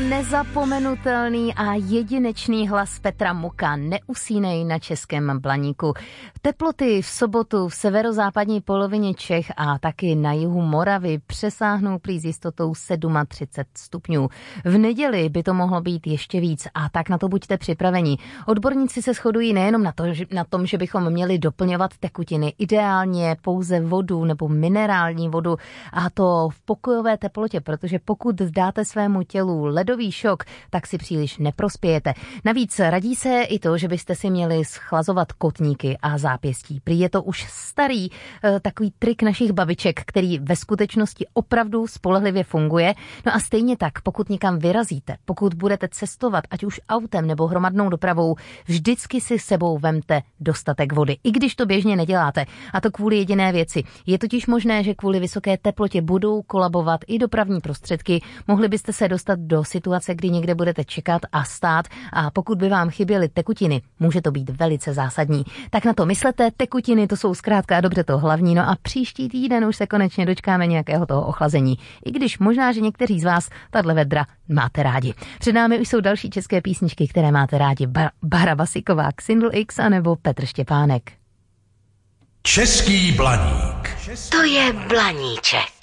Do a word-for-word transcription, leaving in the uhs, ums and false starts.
Nezapomenutelný a jedinečný hlas Petra Muka, Neusínej na Českém Blaníku. Teploty v sobotu v severozápadní polovině Čech a taky na jihu Moravy přesáhnou prý s jistotou třicet sedm stupňů. V neděli by to mohlo být ještě víc a tak na to buďte připraveni. Odborníci se shodují nejenom na, to, že, na tom, že bychom měli doplňovat tekutiny, ideálně pouze vodu nebo minerální vodu a to v pokojové teplotě, protože pokud dáte svému tělu ledový šok, tak si příliš neprospějete. Navíc radí se i to, že byste si měli schlazovat kotníky a zápěstí. Prý je to už starý e, takový trik našich babiček, který ve skutečnosti opravdu spolehlivě funguje. No a stejně tak, pokud někam vyrazíte, pokud budete cestovat, ať už autem nebo hromadnou dopravou, vždycky si sebou vemte dostatek vody, i když to běžně neděláte. A to kvůli jediné věci. Je totiž možné, že kvůli vysoké teplotě budou kolabovat i dopravní prostředky. Mohli byste se dostat do situace, kdy někde budete čekat a stát a pokud by vám chyběly tekutiny, může to být velice zásadní. Tak na to myslete, tekutiny to jsou zkrátka a dobře to hlavní, no a příští týden už se konečně dočkáme nějakého toho ochlazení. I když možná, že někteří z vás tahle vedra máte rádi. Před námi už jsou další české písničky, které máte rádi. Ba- Bára Basiková, Xindl X a nebo Petr Štěpánek. Český Blaník. To je Blaníček.